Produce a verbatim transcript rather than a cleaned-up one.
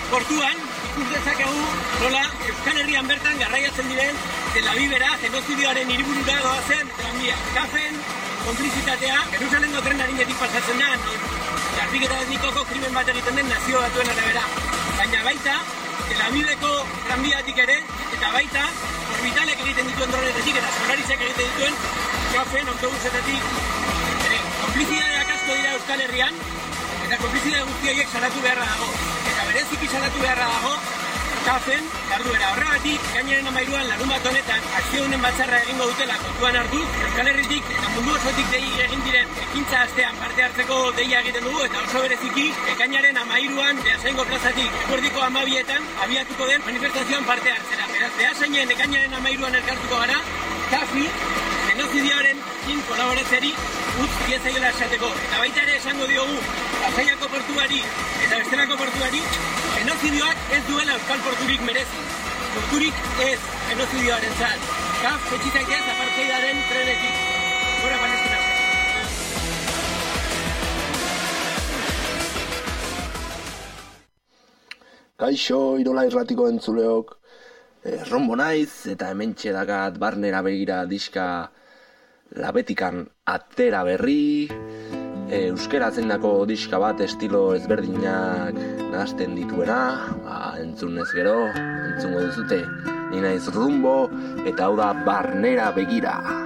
portuan ikus dezakegu nola Euskal Herrian bertan garraiatzen diren Tel Avivera genozidioaren hiriburura doazen tranbia. Kafen konplizitatea Jerusalengo tren arinetik pasatzen da, garbiketa etnikoko krimen bat egiten den nazio batuen arabera. Baina baita Tel Aviveko tranbiatik ere, eta baita orbitalek egiten dituen dronetetik eta Solarisek egiten dituen kafen autobusetetik. Konplizidadeak asko dira Euskal Herrian, eta konplizidade guzti horiek salatu beharra dago. Eta bereziki salatu beharra dago kafen jarduera. Horregatik, gainaren amairuan larun bat honetan akzio honen batzarra egingo dutela kontuan hartu, Euskal Herritik eta mundu osotik dei egin diren ekintza astean parte hartzeko deia egiten dugu, eta oso bereziki ekainaren amairuan Beasaingo plazatik eguerdiko hamabietan abiatuko den manifestazioan parte hartzera. Beraz, Beasainen ekainaren amairuan elkartuko gara, kafi genozidioaren kin kolaboratzeri utz diezaiola esateko. Eta baita ere esango diogu Pasaiako portuari eta bestelako portuari genozidioak ez duela euskal porturik merezi. Porturik ez genozidioaren zat. Kaf, etxitak ez apartheidaren trenetik. Gora Palestina. Kaixo, Irola Irratiko entzuleok. Rombo naiz eta hementxe dakat Barnera Begira diska labetikan atera berri, e, euskeratzen dako diska bat estilo ezberdinak nahazten dituena, ba, entzunez gero, entzungo duzute, ni naiz Rumbo, eta hau da Barnera Begira.